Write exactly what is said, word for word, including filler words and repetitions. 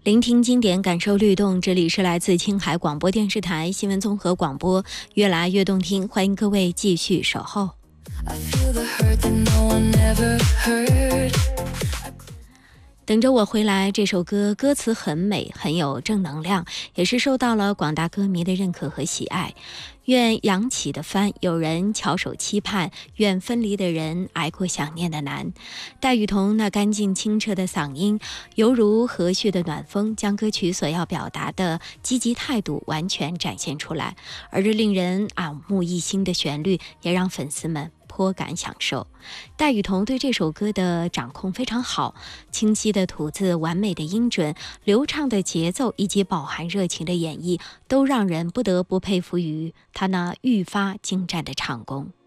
聆听经典，感受律动。这里是来自青海广播电视台新闻综合广播，越来越动听。欢迎各位继续守候。等着我回来这首歌歌词很美，很有正能量，也是受到了广大歌迷的认可和喜爱。愿扬起的帆有人翘首期盼，愿分离的人挨过想念的难。戴雨桐那干净清澈的嗓音，犹如和煦的暖风，将歌曲所要表达的积极态度完全展现出来。而这令人耳目一新的旋律，也让粉丝们颇感享受。戴雨桐对这首歌的掌控非常好，清晰的吐字，完美的音准，流畅的节奏以及饱含热情的演绎，都让人不得不佩服于他那愈发精湛的唱功。